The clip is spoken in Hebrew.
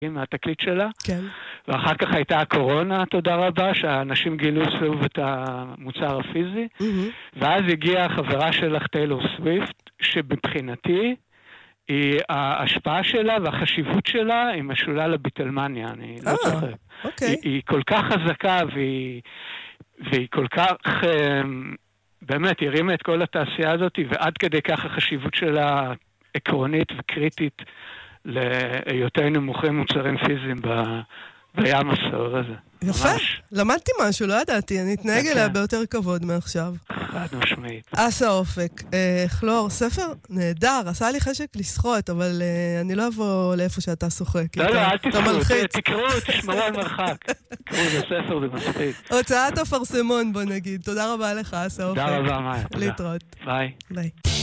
מהתקליט שלה. כן. ואחר כך הייתה הקורונה, תודה רבה, שהאנשים גילו סביב את המוצר הפיזי. ואז הגיעה החברה שלך, טיילור סוויפט, שבבחינתי, ההשפעה שלה והחשיבות שלה היא משולה לביטלמניה, אני לא צוחק. אוקיי. היא כל כך חזקה והיא כל כך, באמת, הרימה את כל התעשייה הזאת, ועד כדי כך החשיבות שלה עקרונית וקריטית להיותנו מוכרים מוצרים פיזיים בים הסוער הזה. יפה, למדתי משהו, לא ידעתי, אני אתנהג אליה ביותר כבוד מעכשיו. חד משמעית. אסא אופק, כלור, ספר נהדר, עשה לי חשק לשחות, אבל אני לא אבוא לאיפה שאתה שוחק. לא, אל תקראו, תשמרו על מרחק. תקראו, זה ספר, זה מספיק. הוצאת אפרסמון, בוא נגיד. תודה רבה לך, אסא אופק. תודה רבה, מאיה. להתראות. ביי. ביי.